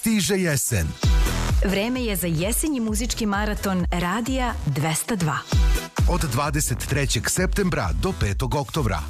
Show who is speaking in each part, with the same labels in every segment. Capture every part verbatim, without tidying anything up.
Speaker 1: Stiže jesen.
Speaker 2: Vreme je za jesenji muzički maraton Radija dvesta dva.
Speaker 1: Od dvadeset trećeg septembra do petog oktobra.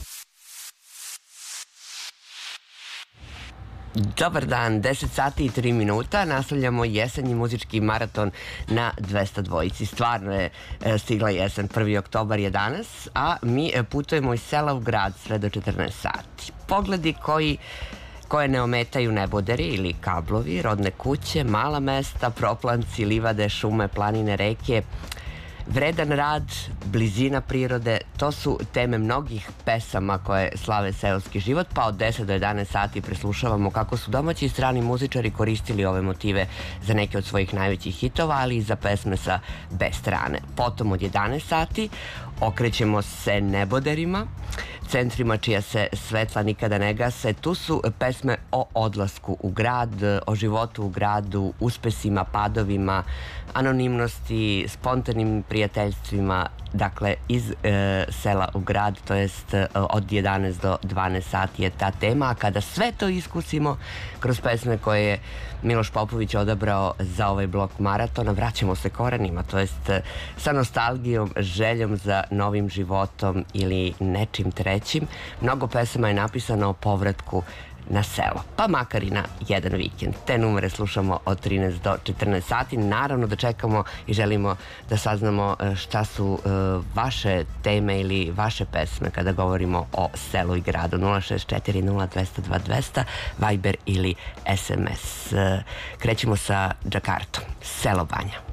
Speaker 3: Dobar dan, deset sati i tri minuta, nastavljamo jesenji muzički maraton na dvesta dva. Stvarno je stigla jesen, prvi oktobar je danas, a mi putujemo iz sela u grad sve do četrnaest sati. Pogledi koji koje ne ometaju neboderi ili kablovi, rodne kuće, mala mesta, proplanci, livade, šume, planine, reke, vredan rad, blizina prirode, to su teme mnogih pesama koje slave seoski život, pa od deset do jedanaest sati preslušavamo kako su domaći i strani muzičari koristili ove motive za neke od svojih najvećih hitova, ali i za pesme sa B strane. Potom od jedanaest sati okrećemo se neboderima, centrima čija se svetla nikada ne gase. Tu su pesme o odlasku u grad, o životu u gradu, uspesima, padovima, anonimnosti, spontanim prijateljstvima, dakle iz e, sela u grad, to jest e, od jedanaest do dvanaest sati je ta tema, a kada sve to iskusimo kroz pesme koje je Miloš Popović odabrao za ovaj blok maratona, vraćamo se korenima, to jest e, sa nostalgijom, željom za novim životom ili nečim trećim. Mnogo pesama je napisano o povratku na selo, pa makar i na jedan vikend. Te numere slušamo od trinaest do četrnaest sati. Naravno da čekamo i želimo da saznamo šta su vaše teme ili vaše pesme kada govorimo o selu i gradu. nula šest četiri nula dvesta dva dvesta, Viber ili S M S. Krećemo sa Džakartom, Selo Banja.